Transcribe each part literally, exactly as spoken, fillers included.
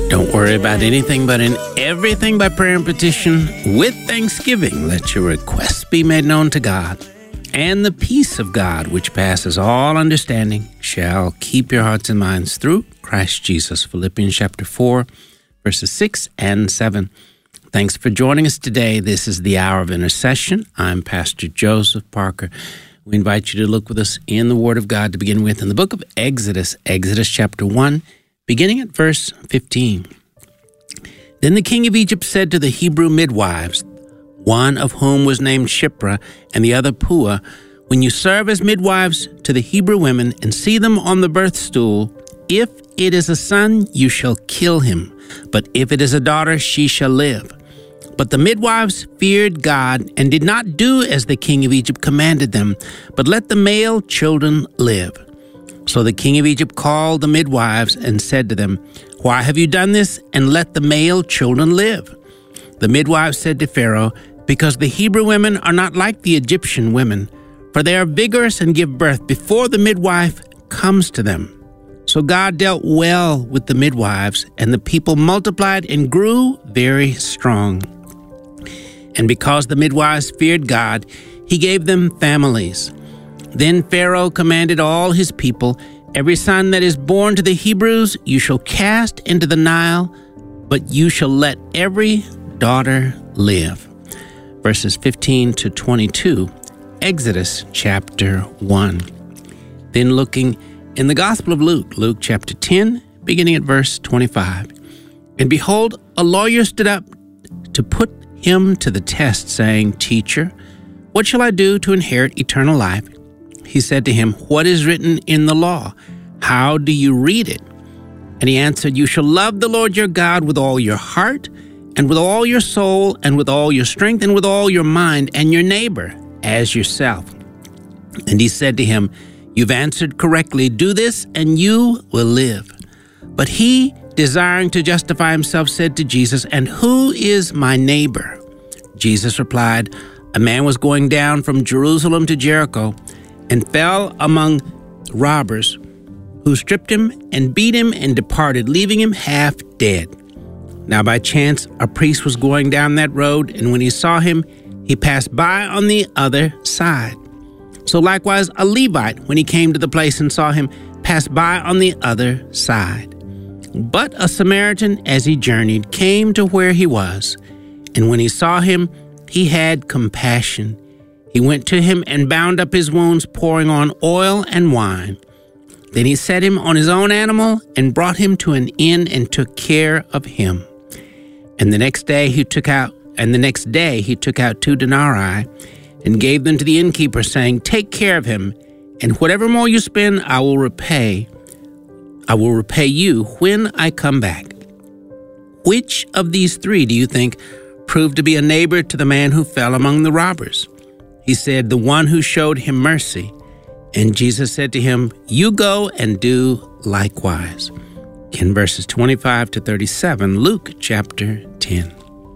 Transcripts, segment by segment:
Don't worry about anything, but in everything by prayer and petition, with thanksgiving, let your requests be made known to God. And the peace of God, which passes all understanding, shall keep your hearts and minds through Christ Jesus. Philippians chapter four, verses six and seven. Thanks for joining us today. This is the Hour of Intercession. I'm Pastor Joseph Parker. We invite you to look with us in the Word of God to begin with in the book of Exodus, Exodus chapter one, beginning at verse fifteen. Then the king of Egypt said to the Hebrew midwives, one of whom was named Shiphrah and the other Puah, when you serve as midwives to the Hebrew women and see them on the birth stool, if it is a son, you shall kill him, but if it is a daughter, she shall live. But the midwives feared God and did not do as the king of Egypt commanded them, but let the male children live. So the king of Egypt called the midwives and said to them, why have you done this, and let the male children live? The midwives said to Pharaoh, because the Hebrew women are not like the Egyptian women, for they are vigorous and give birth before the midwife comes to them. So God dealt well with the midwives, and the people multiplied and grew very strong. And because the midwives feared God, he gave them families. Then Pharaoh commanded all his people, every son that is born to the Hebrews you shall cast into the Nile, but you shall let every daughter live. Verses fifteen to twenty-two, Exodus chapter one. Then looking in the Gospel of Luke, Luke chapter ten, beginning at verse twenty-five. And behold, a lawyer stood up to put him to the test, saying, Teacher, what shall I do to inherit eternal life? He said to him, what is written in the law? How do you read it? And he answered, you shall love the Lord your God with all your heart, and with all your soul, and with all your strength, and with all your mind, and your neighbor as yourself. And he said to him, you've answered correctly. Do this, and you will live. But he, desiring to justify himself, said to Jesus, and who is my neighbor? Jesus replied, a man was going down from Jerusalem to Jericho, and fell among robbers, who stripped him and beat him and departed, leaving him half dead. Now by chance a priest was going down that road, and when he saw him, he passed by on the other side. So likewise a Levite, when he came to the place and saw him, passed by on the other side. But a Samaritan, as he journeyed, came to where he was, and when he saw him, he had compassion. He went to him and bound up his wounds, pouring on oil and wine. Then he set him on his own animal and brought him to an inn and took care of him. And the next day he took out and the next day he took out two denarii and gave them to the innkeeper, saying, take care of him, and whatever more you spend, I will repay. I will repay you when I come back. Which of these three do you think proved to be a neighbor to the man who fell among the robbers? He said, the one who showed him mercy. And Jesus said to him, you go and do likewise. In verses twenty-five to thirty-seven, Luke chapter ten.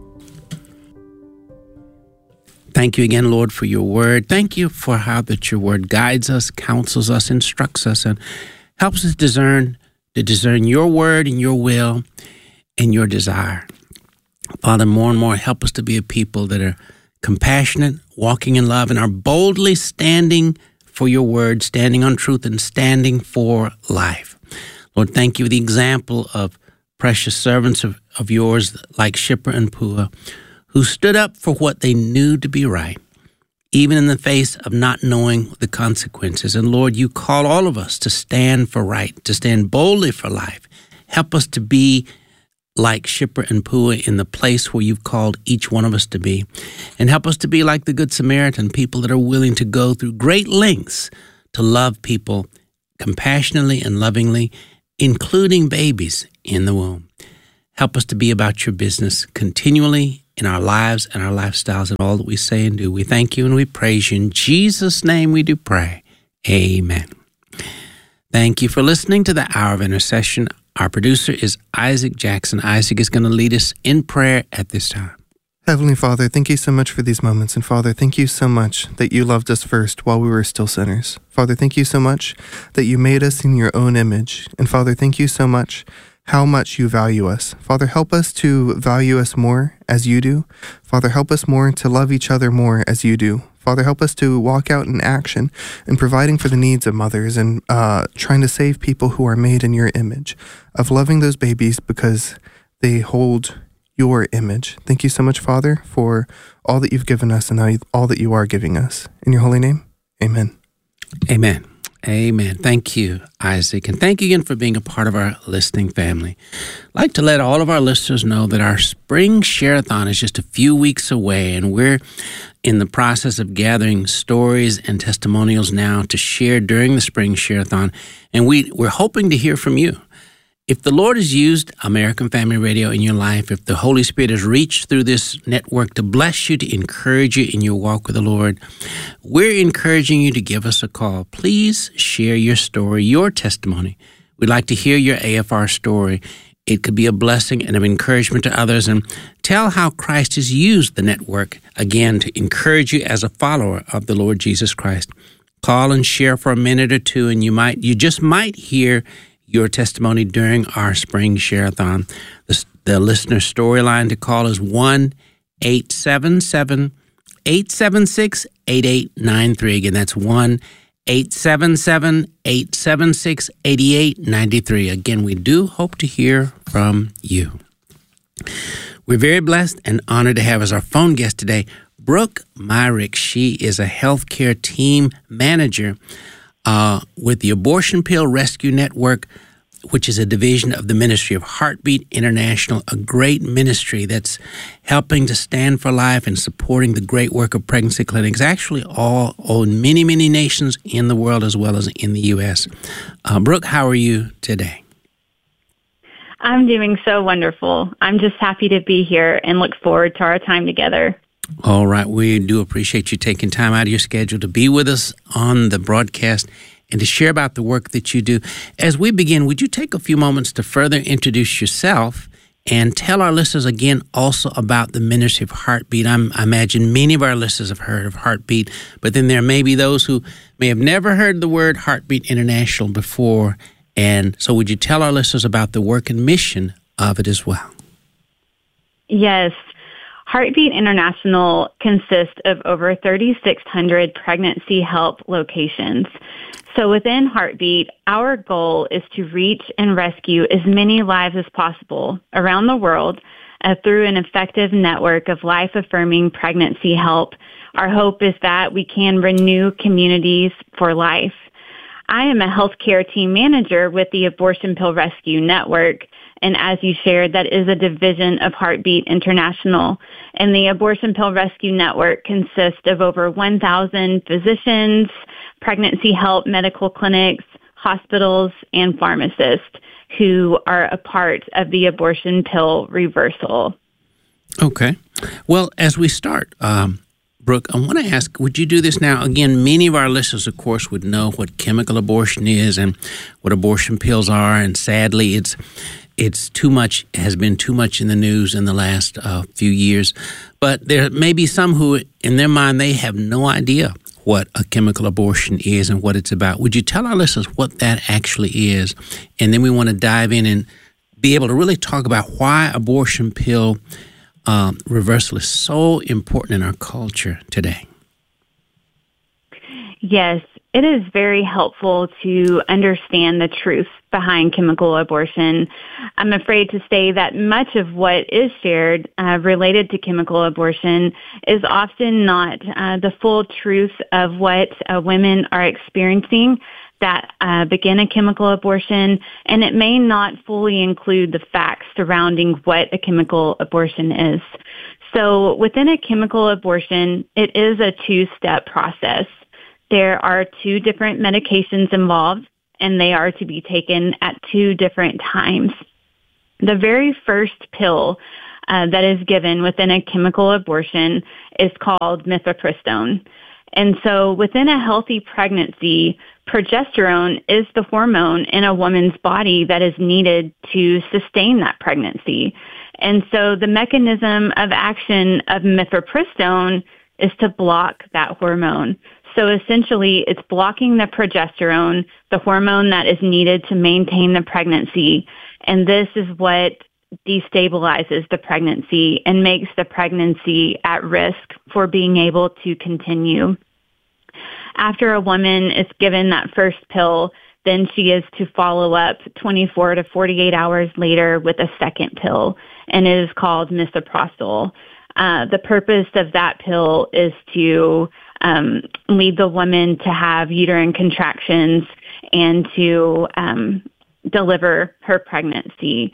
Thank you again, Lord, for your word. Thank you for how that your word guides us, counsels us, instructs us, and helps us discern to discern your word and your will and your desire. Father, more and more help us to be a people that are compassionate, walking in love, and are boldly standing for your word, standing on truth, and standing for life. Lord, thank you for the example of precious servants of, of yours like Shiphrah and Puah, who stood up for what they knew to be right, even in the face of not knowing the consequences. And Lord, you call all of us to stand for right, to stand boldly for life. Help us to be like Shiphrah and Puah in the place where you've called each one of us to be. And help us to be like the Good Samaritan, people that are willing to go through great lengths to love people compassionately and lovingly, including babies in the womb. Help us to be about your business continually in our lives and our lifestyles and all that we say and do. We thank you and we praise you. In Jesus' name we do pray. Amen. Thank you for listening to the Hour of Intercession. Our producer is Isaac Jackson. Isaac is going to lead us in prayer at this time. Heavenly Father, thank you so much for these moments. And Father, thank you so much that you loved us first while we were still sinners. Father, thank you so much that you made us in your own image. And Father, thank you so much how much you value us. Father, help us to value us more as you do. Father, help us more to love each other more as you do. Father, help us to walk out in action and providing for the needs of mothers and uh, trying to save people who are made in your image, of loving those babies because they hold your image. Thank you so much, Father, for all that you've given us and all that you are giving us. In your holy name, amen. Amen. Amen. Thank you, Isaac. And thank you again for being a part of our listening family. I'd like to let all of our listeners know that our spring share-a-thon is just a few weeks away, and we're in the process of gathering stories and testimonials now to share during the spring share-a-thon. And we, we're hoping to hear from you. If the Lord has used American Family Radio in your life, if the Holy Spirit has reached through this network to bless you, to encourage you in your walk with the Lord, we're encouraging you to give us a call. Please share your story, your testimony. We'd like to hear your A F R story. It could be a blessing and an encouragement to others, and tell how Christ has used the network, again, to encourage you as a follower of the Lord Jesus Christ. Call and share for a minute or two, and you might, you just might hear your testimony during our spring share-a-thon. The, the listener storyline to call is one eight seven seven, eight seven six, eight eight nine three. Again, that's one eight seven seven, eight seven six, eight eight nine three. Again, we do hope to hear from you. We're very blessed and honored to have as our phone guest today Brooke Myrick. She is a healthcare team manager Uh, with the Abortion Pill Rescue Network, which is a division of the Ministry of Heartbeat International, a great ministry that's helping to stand for life and supporting the great work of pregnancy clinics, actually all in many, many nations in the world as well as in the U S. Uh, Brooke, how are you today? I'm doing so wonderful. I'm just happy to be here and look forward to our time together. All right. We do appreciate you taking time out of your schedule to be with us on the broadcast and to share about the work that you do. As we begin, would you take a few moments to further introduce yourself and tell our listeners again also about the Ministry of Heartbeat? I'm, I imagine many of our listeners have heard of Heartbeat, but then there may be those who may have never heard the word Heartbeat International before. And so would you tell our listeners about the work and mission of it as well? Yes. Heartbeat International consists of over thirty-six hundred pregnancy help locations. So within Heartbeat, our goal is to reach and rescue as many lives as possible around the world uh, through an effective network of life-affirming pregnancy help. Our hope is that we can renew communities for life. I am a healthcare team manager with the Abortion Pill Rescue Network. And as you shared, that is a division of Heartbeat International. And the Abortion Pill Rescue Network consists of over one thousand physicians, pregnancy help medical clinics, hospitals, and pharmacists who are a part of the abortion pill reversal. Okay. Well, as we start, um, Brooke, I want to ask, would you do this now? Again, many of our listeners, of course, would know what chemical abortion is and what abortion pills are. And sadly, it's It's too much, has been too much in the news in the last uh, few years. But there may be some who, in their mind, they have no idea what a chemical abortion is and what it's about. Would you tell our listeners what that actually is? And then we want to dive in and be able to really talk about why abortion pill um, reversal is so important in our culture today. Yes, it is very helpful to understand the truth behind chemical abortion. I'm afraid to say that much of what is shared uh, related to chemical abortion is often not uh, the full truth of what uh, women are experiencing that uh, begin a chemical abortion, and it may not fully include the facts surrounding what a chemical abortion is. So within a chemical abortion, it is a two-step process. There are two different medications involved, and they are to be taken at two different times. The very first pill uh, that is given within a chemical abortion is called mifepristone. And so within a healthy pregnancy, progesterone is the hormone in a woman's body that is needed to sustain that pregnancy. And so the mechanism of action of mifepristone is to block that hormone. So essentially, it's blocking the progesterone, the hormone that is needed to maintain the pregnancy. And this is what destabilizes the pregnancy and makes the pregnancy at risk for being able to continue. After a woman is given that first pill, then she is to follow up twenty-four to forty-eight hours later with a second pill, and it is called misoprostol. Uh, the purpose of that pill is to um, lead the woman to have uterine contractions and to um, deliver her pregnancy.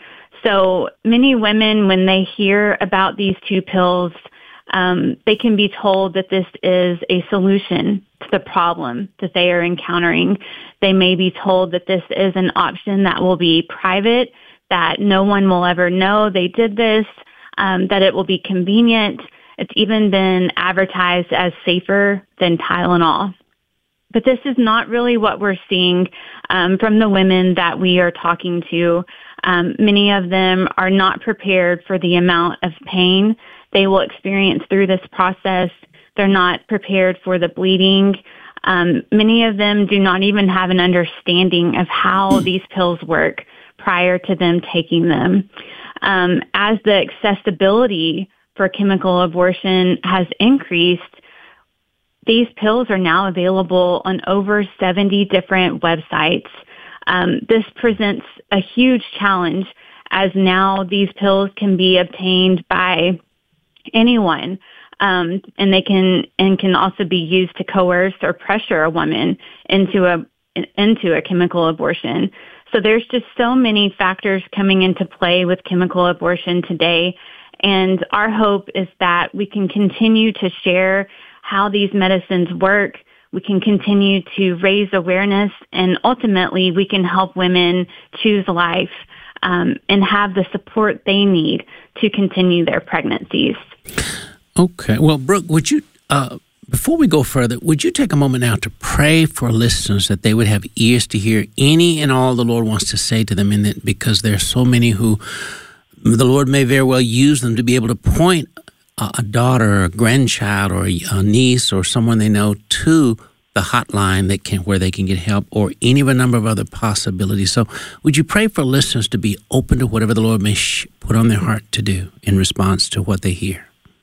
So many women, when they hear about these two pills, um, they can be told that this is a solution to the problem that they are encountering. They may be told that this is an option that will be private, that no one will ever know they did this, um, that it will be convenient. It's even been advertised as safer than Tylenol. But this is not really what we're seeing um, from the women that we are talking to. Um, many of them are not prepared for the amount of pain they will experience through this process. They're not prepared for the bleeding. Um, many of them do not even have an understanding of how these pills work prior to them taking them. Um, as the accessibility for chemical abortion has increased, these pills are now available on over seventy different websites. Um, this presents a huge challenge, as now these pills can be obtained by anyone, um, and they can and can also be used to coerce or pressure a woman into a into a chemical abortion. So there's just so many factors coming into play with chemical abortion today, and our hope is that we can continue to share how these medicines work. We can continue to raise awareness, and ultimately we can help women choose life um, and have the support they need to continue their pregnancies. Okay. Well, Brooke, would you, uh, before we go further, would you take a moment now to pray for listeners that they would have ears to hear any and all the Lord wants to say to them, in that, because there are so many who the Lord may very well use them to be able to point a daughter, or a grandchild, or a niece, or someone they know to the hotline that can where they can get help, or any of a number of other possibilities. So would you pray for listeners to be open to whatever the Lord may sh- put on their heart to do in response to what they hear?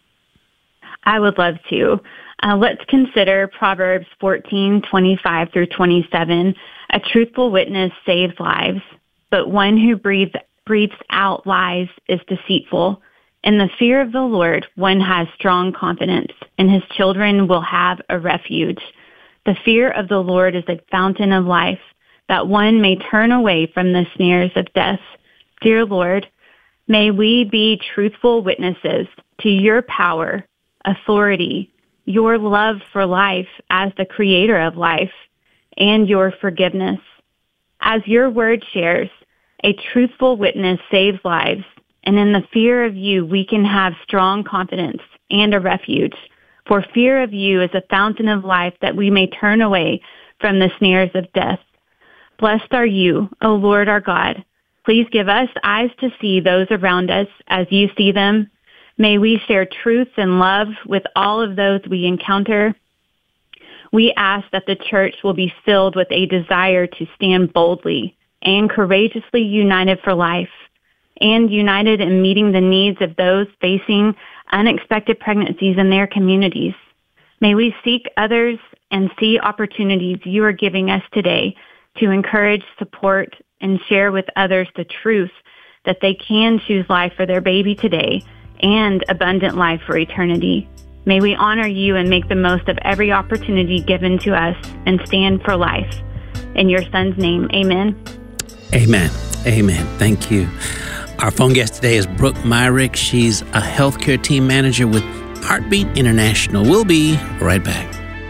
I would love to. Uh, let's consider Proverbs fourteen, twenty-five through twenty-seven. A truthful witness saves lives, but one who breathes, breathes out lies is deceitful. In the fear of the Lord, one has strong confidence, and his children will have a refuge. The fear of the Lord is a fountain of life, that one may turn away from the snares of death. Dear Lord, may we be truthful witnesses to your power, authority, your love for life as the creator of life, and your forgiveness. As your word shares, a truthful witness saves lives, and in the fear of you, we can have strong confidence and a refuge. For fear of you is a fountain of life, that we may turn away from the snares of death. Blessed are you, O Lord our God. Please give us eyes to see those around us as you see them. May we share truth and love with all of those we encounter. We ask that the church will be filled with a desire to stand boldly and courageously united for life, and united in meeting the needs of those facing unexpected pregnancies in their communities. May we seek others and see opportunities you are giving us today to encourage, support, and share with others the truth that they can choose life for their baby today and abundant life for eternity. May we honor you and make the most of every opportunity given to us and stand for life. In your Son's name, amen. Amen. Amen. Thank you. Our phone guest today is Brooke Myrick. She's a healthcare team manager with Heartbeat International. We'll be right back.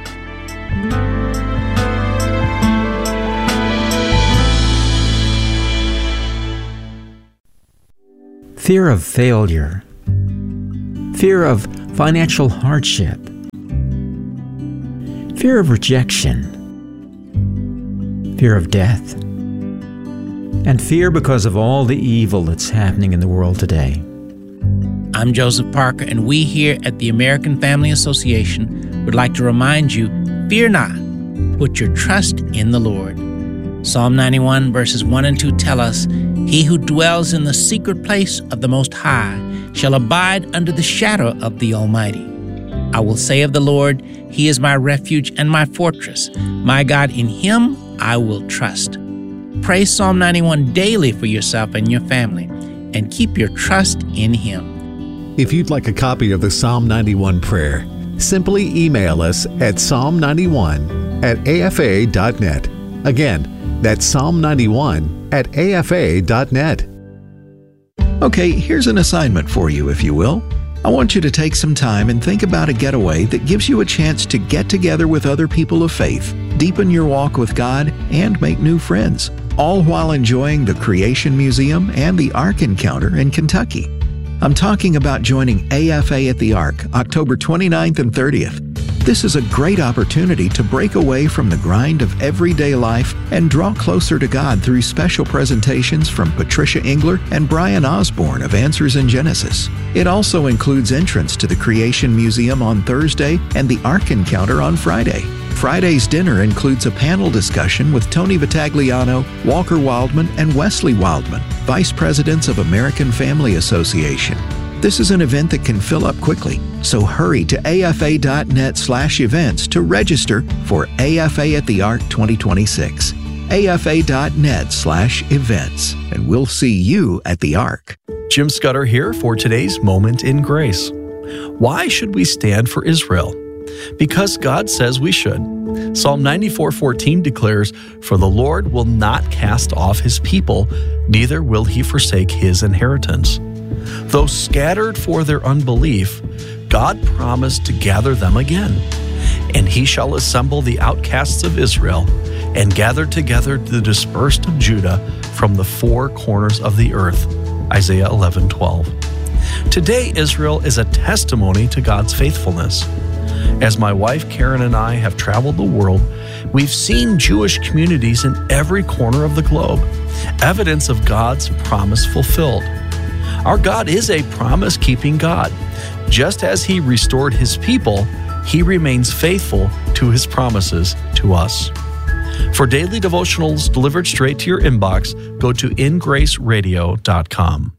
Fear of failure, fear of financial hardship, fear of rejection, fear of death, and fear because of all the evil that's happening in the world today. I'm Joseph Parker, and we here at the American Family Association would like to remind you, fear not, put your trust in the Lord. Psalm ninety-one verses one and two tell us, "He who dwells in the secret place of the Most High shall abide under the shadow of the Almighty. I will say of the Lord, He is my refuge and my fortress. My God, in Him I will trust." Pray Psalm ninety-one daily for yourself and your family, and keep your trust in Him. If you'd like a copy of the Psalm ninety-one prayer, simply email us at psalm ninety-one at a f a dot net. Again, that's psalm ninety-one at a f a dot net. Okay, here's an assignment for you, if you will. I want you to take some time and think about a getaway that gives you a chance to get together with other people of faith, deepen your walk with God, and make new friends, all while enjoying the Creation Museum and the Ark Encounter in Kentucky. I'm talking about joining A F A at the Ark, October twenty-ninth and thirtieth. This is a great opportunity to break away from the grind of everyday life and draw closer to God through special presentations from Patricia Engler and Brian Osborne of Answers in Genesis. It also includes entrance to the Creation Museum on Thursday and the Ark Encounter on Friday. Friday's dinner includes a panel discussion with Tony Vitagliano, Walker Wildman, and Wesley Wildman, Vice Presidents of American Family Association. This is an event that can fill up quickly, so hurry to a f a dot net slash events to register for A F A at the Ark twenty twenty-six. a f a dot net slash events, and we'll see you at the Ark. Jim Scudder here for today's Moment in Grace. Why should we stand for Israel? Because God says we should. Psalm ninety-four fourteen declares, "For the Lord will not cast off His people, neither will He forsake His inheritance." Though scattered for their unbelief, God promised to gather them again. "And He shall assemble the outcasts of Israel, and gather together the dispersed of Judah from the four corners of the earth." Isaiah eleven twelve. Today, Israel is a testimony to God's faithfulness. As my wife Karen and I have traveled the world, we've seen Jewish communities in every corner of the globe, evidence of God's promise fulfilled. Our God is a promise-keeping God. Just as He restored His people, He remains faithful to His promises to us. For daily devotionals delivered straight to your inbox, go to in grace radio dot com.